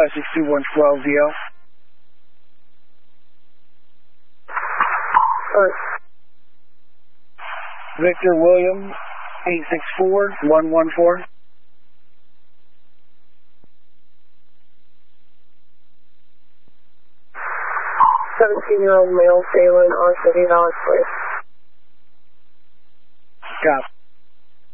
562-112 DL. Victor William, 864-114. 17-year-old male, Phelan, on $70, please. Copy.